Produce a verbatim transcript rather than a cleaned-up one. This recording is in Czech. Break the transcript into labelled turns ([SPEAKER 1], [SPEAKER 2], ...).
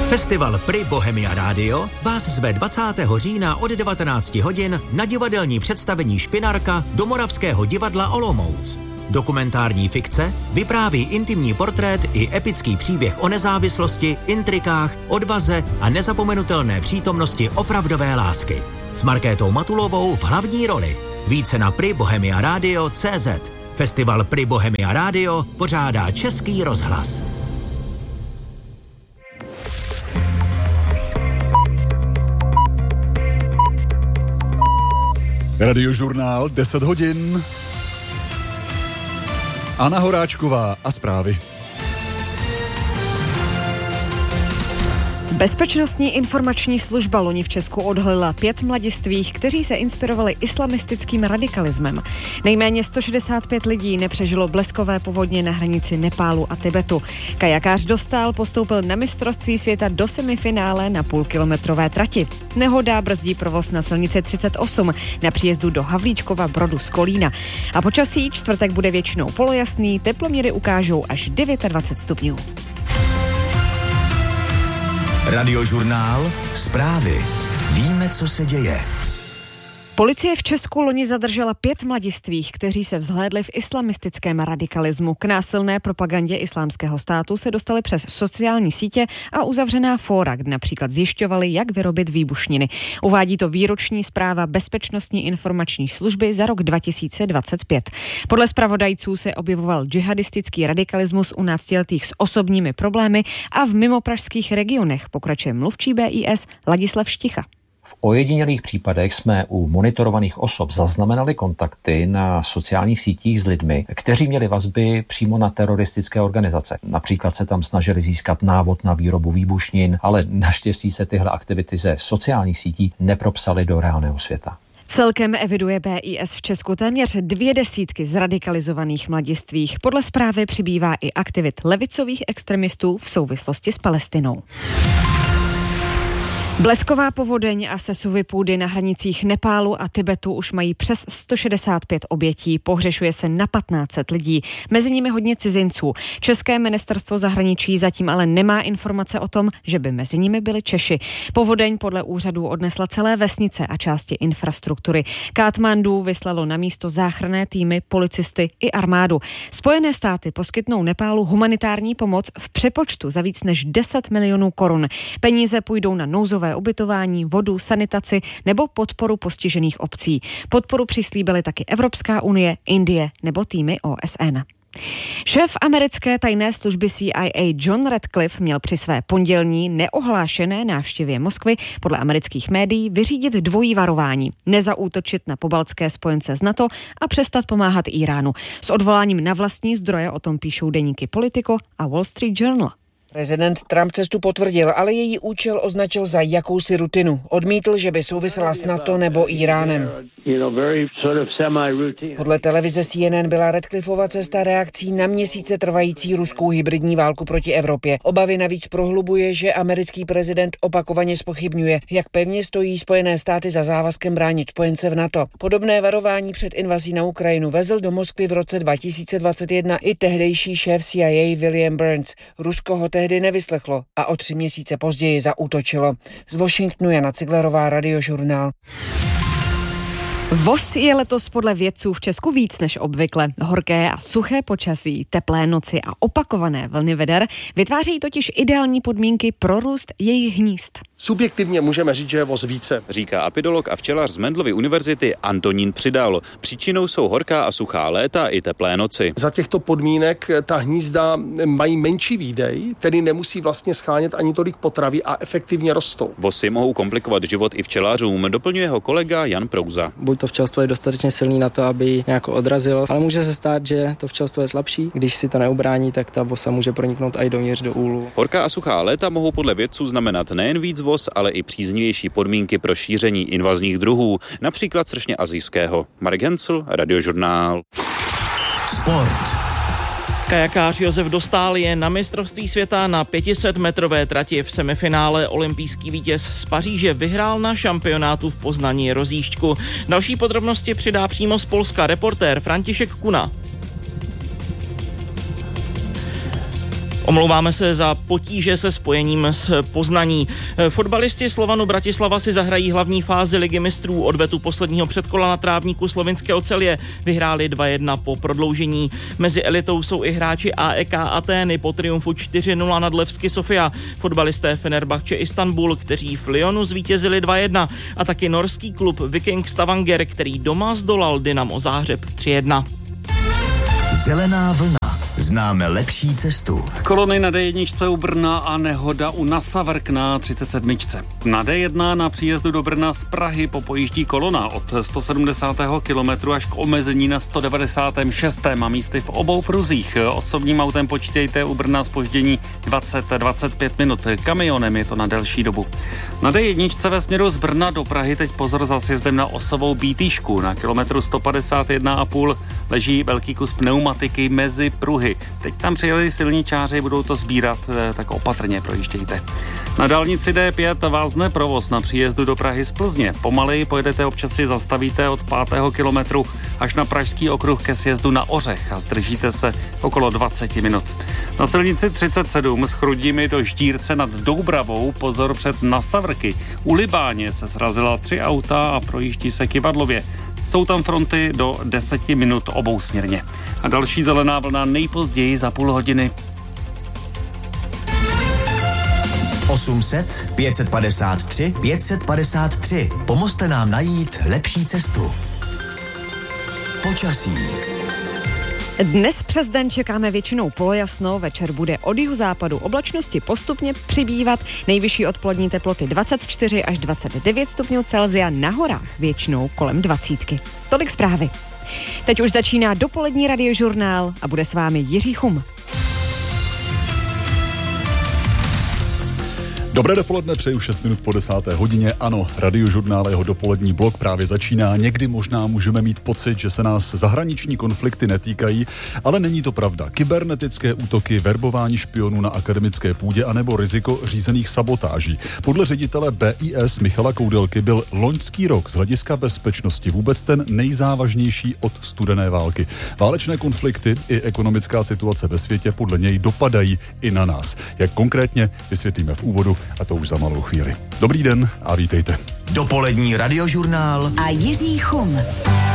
[SPEAKER 1] Festival Pri Bohemia Radio vás zve dvacátého října od devatenácti hodin na divadelní představení Špinarka do Moravského divadla Olomouc. Dokumentární fikce vypráví intimní portrét i epický příběh o nezávislosti, intrikách, odvaze a nezapomenutelné přítomnosti opravdové lásky. S Markétou Matulovou v hlavní roli. Více na pri bohemia radio tečka cé zet. Festival Pri Bohemia Radio pořádá Český rozhlas.
[SPEAKER 2] Radiožurnál deset hodin. Anna Horáčková a zprávy.
[SPEAKER 3] Bezpečnostní informační služba loni v Česku odhalila pět mladistvých, kteří se inspirovali islamistickým radikalismem. Nejméně sto šedesát pět lidí nepřežilo bleskové povodně na hranici Nepálu a Tibetu. Kajakář Dostál postoupil na mistrovství světa do semifinále na půlkilometrové trati. Nehoda brzdí provoz na silnici třicet osm na příjezdu do Havlíčkova Brodu z Kolína. A počasí čtvrtek bude většinou polojasný, teploměry ukážou až dvacet devět stupňů.
[SPEAKER 1] Radiožurnál Zprávy. Víme, co se děje.
[SPEAKER 3] Policie v Česku loni zadržela pět mladistvých, kteří se vzhlédli v islamistickém radikalismu. K násilné propagandě Islámského státu se dostali přes sociální sítě a uzavřená fóra, kde například zjišťovali, jak vyrobit výbušniny. Uvádí to výroční zpráva Bezpečnostní informační služby za rok dva tisíce dvacet pět. Podle zpravodajců se objevoval džihadistický radikalismus u náctiletých s osobními problémy a v mimopražských regionech, pokračuje mluvčí B I S Ladislav Šticha.
[SPEAKER 4] V ojedinělých případech jsme u monitorovaných osob zaznamenali kontakty na sociálních sítích s lidmi, kteří měli vazby přímo na teroristické organizace. Například se tam snažili získat návod na výrobu výbušnin, ale naštěstí se tyhle aktivity ze sociálních sítí nepropsaly do reálného světa.
[SPEAKER 3] Celkem eviduje B I S v Česku téměř dvě desítky zradikalizovaných mladistvých. Podle zprávy přibývá i aktivit levicových extremistů v souvislosti s Palestinou. Blesková povodeň a sesuvy půdy na hranicích Nepálu a Tibetu už mají přes sto šedesát pět obětí. Pohřešuje se na patnáct set lidí, mezi nimi hodně cizinců. České ministerstvo zahraničí zatím ale nemá informace o tom, že by mezi nimi byli Češi. Povodeň podle úřadů odnesla celé vesnice a části infrastruktury. Katmandu vyslalo na místo záchranné týmy, policisty i armádu. Spojené státy poskytnou Nepálu humanitární pomoc v přepočtu za víc než deset milionů korun. Peníze půjdou na nouzové ubytování, vodu, sanitaci nebo podporu postižených obcí. Podporu přislíbily taky Evropská unie, Indie nebo týmy O S N. Šéf americké tajné služby C I A John Ratcliffe měl při své pondělní neohlášené návštěvě Moskvy podle amerických médií vyřídit dvojí varování. Nezaútočit na pobaltské spojence z NATO a přestat pomáhat Iránu. S odvoláním na vlastní zdroje o tom píšou deníky Politico a Wall Street Journal.
[SPEAKER 5] Prezident Trump cestu potvrdil, ale její účel označil za jakousi rutinu. Odmítl, že by souvisela s NATO nebo Iránem. Podle televize C N N byla Ratcliffova cesta reakcí na měsíce trvající ruskou hybridní válku proti Evropě. Obavy navíc prohlubuje, že americký prezident opakovaně zpochybňuje, jak pevně stojí Spojené státy za závazkem bránit spojence v NATO. Podobné varování před invazí na Ukrajinu vezl do Moskvy v roce dva tisíce dvacet jedna i tehdejší šéf C I A William Burns. Rusko ho tehdy nevyslechlo a o tři měsíce později zaútočilo. Z Washingtonu Jana Ciglerová, Radiožurnál.
[SPEAKER 3] Voz je letos podle vědců v Česku víc než obvykle. Horké a suché počasí, teplé noci a opakované vlny veder vytváří totiž ideální podmínky pro růst jejich hnízd.
[SPEAKER 6] Subjektivně můžeme říct, že je voz více.
[SPEAKER 7] Říká apidolog a včelař z Mendelovy univerzity Antonín Přidal. Příčinou jsou horká a suchá léta i teplé noci.
[SPEAKER 6] Za těchto podmínek ta hnízda mají menší výdej, tedy nemusí vlastně schánět ani tolik potravy a efektivně rostou.
[SPEAKER 7] Vosy mohou komplikovat život i včelařům, doplňuje ho kolega Jan Prouza.
[SPEAKER 8] Buď to včelstvo je dostatečně silný na to, aby ji nějak odrazilo, ale může se stát, že to včelstvo je slabší. Když si to neubrání, tak ta vosa může proniknout i dovnitř do úlu.
[SPEAKER 7] Horká a suchá léta mohou podle vědců znamenat nejen víc vos, ale i příznivější podmínky pro šíření invazních druhů, například sršně asijského. Marek Hencel, Radiožurnál.
[SPEAKER 1] Sport.
[SPEAKER 9] Kajakář Josef Dostál je na mistrovství světa na pětisetmetrové trati. V semifinále olympijský vítěz z Paříže vyhrál na šampionátu v Poznaní rozjížďku. Další podrobnosti přidá přímo z Polska reportér František Kuna. Omlouváme se za potíže se spojením s Poznaní. Fotbalisti Slovanu Bratislava si zahrají hlavní fázi Ligy mistrů. Odvetu posledního předkola na trávníku slovinské Ocelie vyhráli dva jedna po prodloužení. Mezi elitou jsou i hráči A E K Atény po triumfu čtyři nula nad Levski Sofia, fotbalisté Fenerbahce Istanbul, kteří v Lyonu zvítězili dva jedna, a taky norský klub Viking Stavanger, který doma zdolal Dynamo Záhřeb tři jedna.
[SPEAKER 10] Zelená vlna. Známe lepší cestu.
[SPEAKER 11] Kolony na D jedna u Brna a nehoda u Nasavrk na třicet sedm. Na D jedna na příjezdu do Brna z Prahy popojíždí kolona od sto sedmdesátého kilometru až k omezení na sto devadesátém šestém a místy v obou pruzích. Osobním autem počítejte u Brna zpoždění dvacet až dvacet pět minut. Kamionem je to na delší dobu. Na D jedna ve směru z Brna do Prahy teď pozor za sjezdem na osovou Bítýšku. Na kilometru sto padesát jedna a půl leží velký kus pneumatiky mezi pruhy. Teď tam přijeli silničáři, budou to sbírat, tak opatrně projíždějte. Na dálnici D pět vázne provoz na příjezdu do Prahy z Plzně. Pomaleji pojedete, občas si zastavíte od pátého kilometru až na pražský okruh ke sjezdu na Ořech a zdržíte se okolo dvacet minut. Na silnici třicet sedm s Chrudimi do Ždírce nad Doubravou pozor před Nasavrky. U Libáně se srazila tři auta a projíždí se Kyvadlově. Jsou tam fronty do deseti minut obousměrně. A další zelená vlna nejpozději za půl hodiny.
[SPEAKER 10] osm set, pět set padesát tři, pět set padesát tři. Pomozte nám najít lepší cestu. Počasí.
[SPEAKER 3] Dnes přes den čekáme většinou polojasno, večer bude od jihozápadu oblačnosti postupně přibývat, nejvyšší odpolední teploty dvacet čtyři až dvacet devět stupňů Celsia, na horách většinou kolem dvacítky. Tolik zprávy. Teď už začíná dopolední radiožurnál a bude s vámi Jiří Chum.
[SPEAKER 2] Dobré dopoledne, přeju šest minut po desáté hodině. Ano, radiožurnál, jeho dopolední blok právě začíná. Někdy možná můžeme mít pocit, že se nás zahraniční konflikty netýkají, ale není to pravda. Kybernetické útoky, verbování špionů na akademické půdě anebo riziko řízených sabotáží. Podle ředitele B I S Michala Koudelky byl loňský rok z hlediska bezpečnosti vůbec ten nejzávažnější od studené války. Válečné konflikty i ekonomická situace ve světě podle něj dopadají i na nás. Jak konkrétně, vysvětlíme v úvodu, a to už za malou chvíli. Dobrý den a vítejte.
[SPEAKER 10] Dopolední radiožurnál
[SPEAKER 12] a Jiří Chum.